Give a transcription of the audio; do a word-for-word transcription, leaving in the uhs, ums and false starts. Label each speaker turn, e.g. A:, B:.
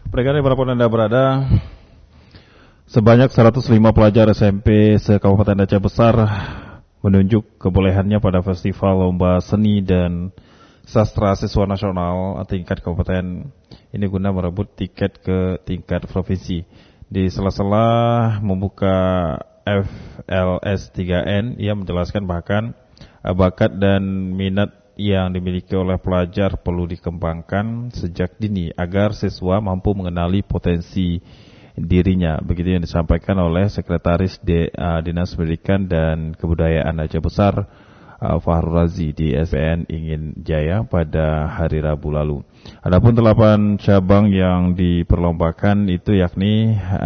A: Mereka dimanapun Anda berada, sebanyak seratus lima pelajar S M P se-Kabupaten Aceh Besar menunjuk kebolehannya pada Festival Lomba Seni dan Sastra Siswa Nasional tingkat kabupaten ini guna merebut tiket ke tingkat provinsi. Di sela-sela membuka F L S tiga N, ia menjelaskan bahkan bakat dan minat yang dimiliki oleh pelajar perlu dikembangkan sejak dini agar siswa mampu mengenali potensi dirinya. Begitu yang disampaikan oleh Sekretaris D, uh, Dinas Pendidikan dan Kebudayaan Aceh Besar, uh, Fahrul Razi di S P N Ingin Jaya pada hari Rabu lalu. Adapun delapan cabang yang diperlombakan itu yakni